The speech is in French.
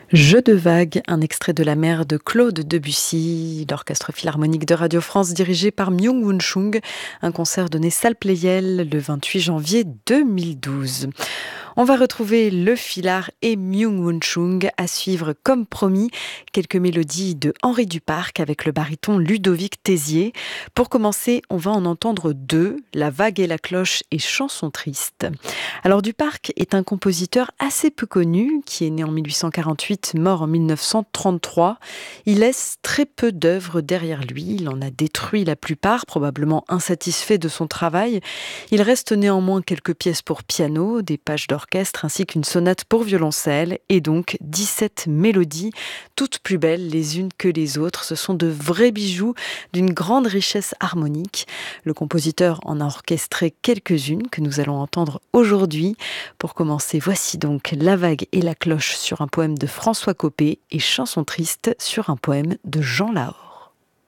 Jeu de vagues, un extrait de La mer de Claude Debussy, l'orchestre philharmonique de Radio France dirigé par Myung-Whun Chung, un concert donné salle Pleyel le 28 janvier 2012. On va retrouver le Filard et Myung-Whun Chung à suivre comme promis quelques mélodies de Henri Duparc avec le baryton Ludovic Tézier. Pour commencer, on va en entendre deux, La vague et la cloche et Chanson triste. Alors Duparc est un compositeur assez peu connu qui est né en 1848, mort en 1933. Il laisse très peu d'œuvres derrière lui, il en a détruit la plupart, probablement insatisfait de son travail. Il reste néanmoins quelques pièces pour piano, des pages d'orchestre ainsi qu'une sonate pour violoncelle et donc 17 mélodies, toutes plus belles les unes que les autres. Ce sont de vrais bijoux d'une grande richesse harmonique. Le compositeur en a orchestré quelques-unes que nous allons entendre aujourd'hui. Pour commencer, voici donc La vague et la cloche sur un poème de François Copé et Chanson triste sur un poème de Jean Lahore.